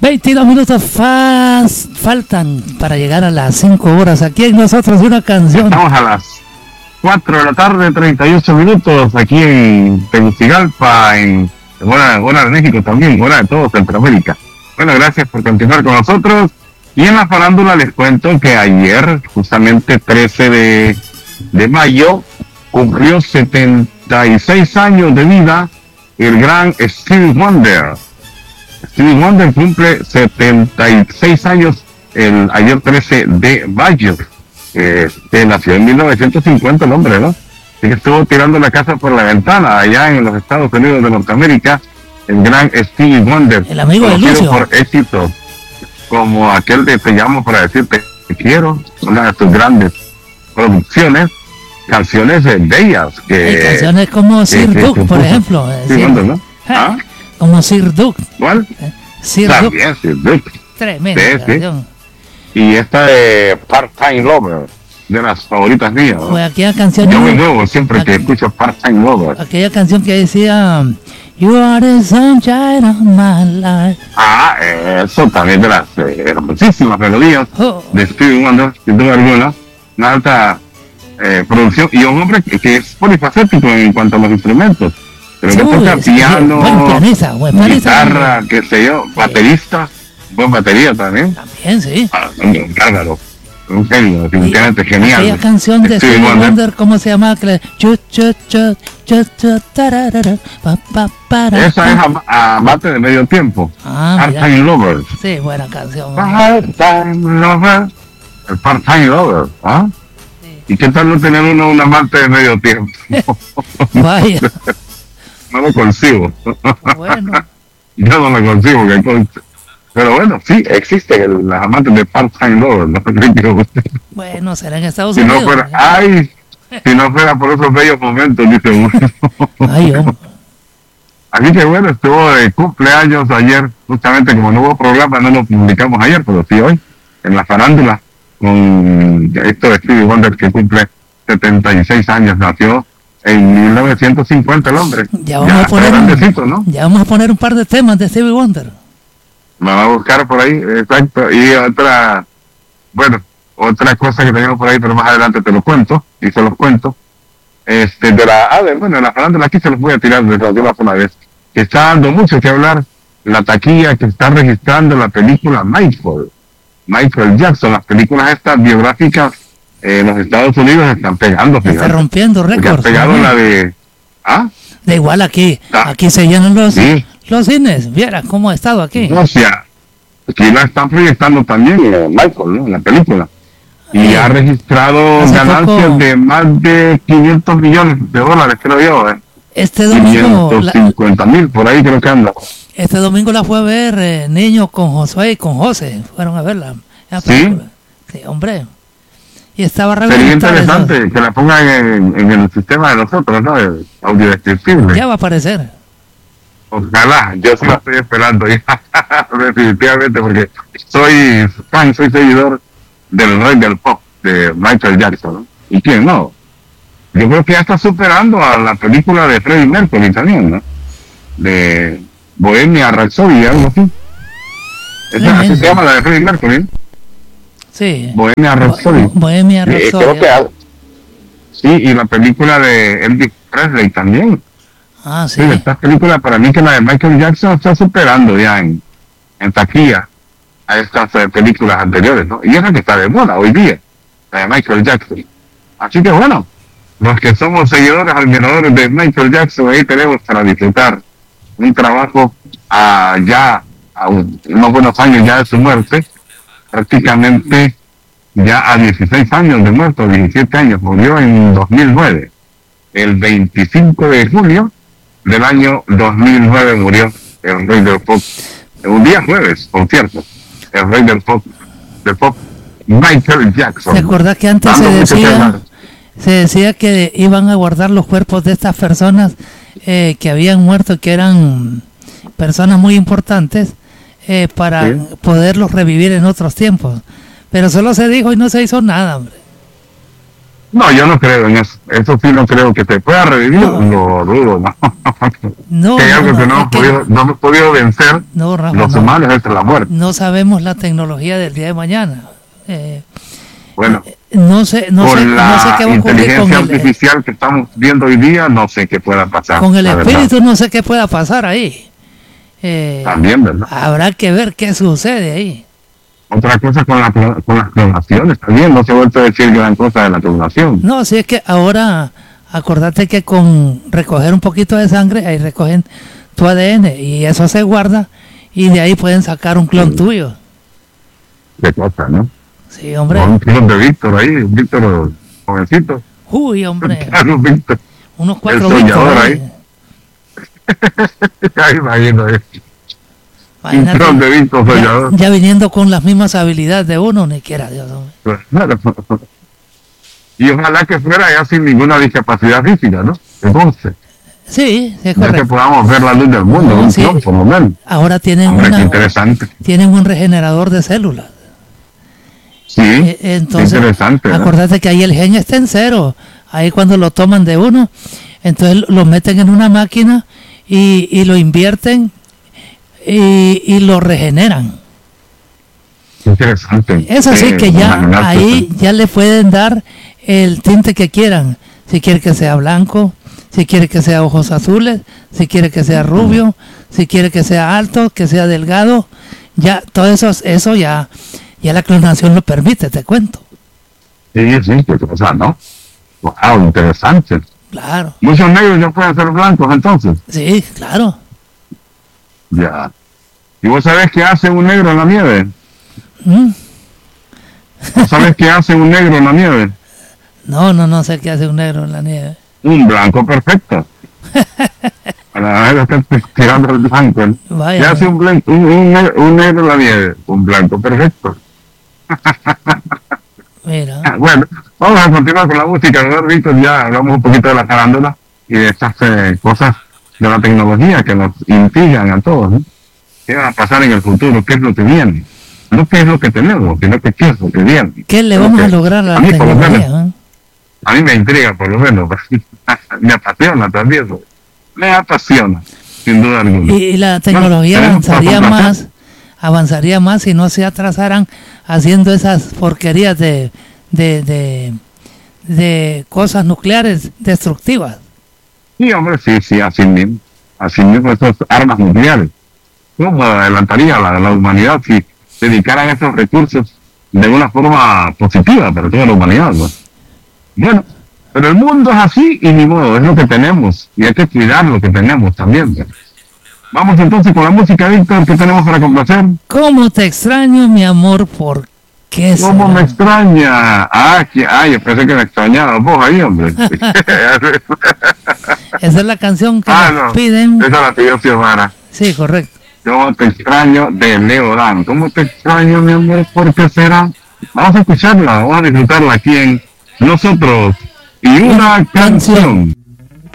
22 minutos faltan para llegar a las 5 horas. Aquí en nosotros una canción. Estamos a las 4 de la tarde, 38 minutos, aquí en Tegucigalpa, en hora de México también, hora de todo Centroamérica. Bueno, gracias por continuar con nosotros. Y en la farándula les cuento que ayer, justamente 13 de mayo, cumplió 76 años de vida el gran Stevie Wonder. Stevie Wonder cumple 76 años ayer 13 de mayo. Nació en 1950 el hombre, ¿no? Así que estuvo tirando la casa por la ventana allá en los Estados Unidos de Norteamérica, el gran Stevie Wonder. El amigo de Lucio. Por éxitos como aquel de Te llamo para decirte que quiero, una de sus grandes producciones, canciones bellas. Canciones como Sir Duke, por ejemplo. Sí, ¿no? ¿Ah? Como Sir Duke. ¿Cuál? Sir También, Duke. Sir Duke. Tremenda canción. Y esta de Part-Time Lover, de las favoritas mías, ¿no? Pues aquella canción. Yo me muevo siempre que escucho Part-Time Lover. Aquella canción que decía You are the sunshine of my life. Eso también de las hermosísimas melodías de Stevie Wonder, sin duda alguna. Una alta producción y un hombre que es polifacético en cuanto a los instrumentos. Pero que toca piano, guitarra, qué sé yo, baterista, buen batería también. También, sí. Un bárbaro, un genio, definitivamente genial. Aquella canción de Stevie Wonder, ¿cómo se llama? Esa es Amante de Medio Tiempo. Part-Time Lover. Sí, buena canción. Part-Time Lover. El Part-Time Lover, ¿ah? Sí. ¿Y qué tal no tener un amante de medio tiempo? Vaya. No lo consigo. Bueno. Yo no lo consigo. Pero bueno, sí, existen las amantes de Part-Time Lover. ¿No? Bueno, será en Estados Unidos. Si no fuera por esos bellos momentos, dice uno. Ay, hombre. Así que bueno, estuvo de cumpleaños ayer, justamente como no hubo programa, no lo publicamos ayer, pero sí hoy, en la farándula, con esto de Stevie Wonder que cumple 76 años, nació en 1950 el hombre. Ya vamos a poner un par de temas de Stevie Wonder. Me va a buscar por ahí, exacto. Y otra cosa que tenemos por ahí, pero más adelante te lo cuento, y se los cuento. De la farándula aquí se los voy a tirar de una vez. Que está dando mucho que hablar la taquilla que está registrando la película Michael Jackson. Las películas estas biográficas en los Estados Unidos están pegando. Está rompiendo récords. Está pegado la de... Da igual aquí se llenan los cines. Viera cómo ha estado aquí. O sea, aquí la están proyectando también Michael, ¿no? En la película. Y ha registrado ganancias de más de 500 millones de dólares, creo yo. Este domingo... 550,000, por ahí creo que anda. Este domingo la fue a ver niños con Josué y con José. Fueron a verla. ¿Sí? Sí, hombre. Y estaba sería interesante que la pongan en el sistema de nosotros, ¿no? El audio descriptible. Ya va a aparecer. Ojalá, yo sí lo estoy esperando ya, definitivamente, porque soy seguidor del rey del pop, de Michael Jackson, ¿no? ¿Y quién no? Yo creo que ya está superando a la película de Freddie Mercury también, ¿no? De Bohemia Rhapsody, algo así. Así se llama la de Freddie Mercury. Sí. Bohemia Rhapsody. Bohemia Rhapsody. Sí, y la película de Elvis Presley también. Sí. Esta película para mí que la de Michael Jackson está superando ya en taquilla a estas películas anteriores, ¿no? Y es la que está de moda hoy día, la de Michael Jackson. Así que bueno, los que somos seguidores, admiradores de Michael Jackson, ahí tenemos para disfrutar un trabajo ya a unos buenos años ya de su muerte, prácticamente ya a 16 años de muerto, 17 años, murió en 2009, el 25 de junio del año 2009 murió el rey del pop, un día jueves, por cierto, el rey del pop Michael Jackson. ¿Te acordás que antes se decía que iban a guardar los cuerpos de estas personas que habían muerto, que eran personas muy importantes, para poderlos revivir en otros tiempos? Pero solo se dijo y no se hizo nada, hombre. No, yo no creo en eso. Eso sí no creo que se pueda revivir, lo dudo, ¿no? No, que hay algo que no hemos podido vencer no, Rafa, los humanos es la muerte. No sabemos la tecnología del día de mañana. Bueno, no sé qué va a ocurrir inteligencia artificial que estamos viendo hoy día, no sé qué pueda pasar. Con el espíritu no sé qué pueda pasar ahí. También, ¿verdad? Habrá que ver qué sucede ahí. Otra cosa con las clonaciones también, no se ha vuelto a decir gran cosa de la clonación. No, si es que ahora, acordate que con recoger un poquito de sangre, ahí recogen tu ADN y eso se guarda y de ahí pueden sacar un clon tuyo. Qué cosa, ¿no? Sí, hombre. Un clon de Víctor ahí, Víctor jovencito. Uy, hombre. Claro, Víctor. Unos 4 el soñador Víctor ahí. Ahí imagino eso. Un clon de Víctor soñador. Ya viniendo con las mismas habilidades de uno, ni quiera Dios, hombre. Y ojalá que fuera ya sin ninguna discapacidad física, ¿no? Entonces. Sí, es correcto. Ya que podamos ver la luz del mundo, un clon, por lo menos. Ahora tienen tienen un regenerador de células. Sí, entonces, interesante. Acordate que ahí el gen está en cero. Ahí cuando lo toman de uno, entonces lo meten en una máquina y lo invierten y lo regeneran. Interesante. Eso sí, que ya ahí ya le pueden dar el tinte que quieran. Si quiere que sea blanco, si quiere que sea ojos azules, si quiere que sea rubio, si quiere que sea alto, que sea delgado. Ya todo eso ya la clonación lo permite, te cuento. Sí, qué cosa, ¿no? Wow, interesante. Claro. Muchos negros ya pueden ser blancos entonces. Sí, claro. Ya. ¿Y vos sabés qué hace un negro en la nieve? ¿Vos sabés qué hace un negro en la nieve? No sé qué hace un negro en la nieve. Un blanco perfecto. Para estar tirando el blanco. Vaya, ¿Qué hace un negro en la nieve? Un blanco perfecto. Mira. Bueno, vamos a continuar con la música, ¿verdad, Víctor? Ya hablamos un poquito de la farándula y de estas cosas de la tecnología que nos intrigan a todos, ¿no? ¿Qué va a pasar en el futuro? ¿Qué es lo que viene? No qué es lo que tenemos, sino qué es lo que viene. ¿Qué le vamos a lograr a la tecnología? A mí me intriga, por lo menos. Me apasiona también. Me apasiona, sin duda alguna. Y la tecnología avanzaría más si no se atrasaran haciendo esas porquerías de cosas nucleares destructivas. Sí, hombre, sí, así mismo esas armas nucleares. ¿Cómo adelantaría la humanidad si dedicaran esos recursos de una forma positiva para toda la humanidad, ¿no? Bueno, pero el mundo es así y ni modo, es lo que tenemos y hay que cuidar lo que tenemos también, ¿no? Vamos entonces con la música, Víctor, ¿qué tenemos para complacer? ¿Cómo te extraño, mi amor? ¿Por qué? ¿Cómo me extraña? Yo pensé que me extrañaba vos ahí, hombre. Esa es la canción que nos piden. Esa la pidió Xiomara. Sí, correcto. ¿Cómo te extraño? De Leo Dan. ¿Cómo te extraño, mi amor? ¿Por qué será? Vamos a escucharla, vamos a disfrutarla aquí en Nosotros y una canción.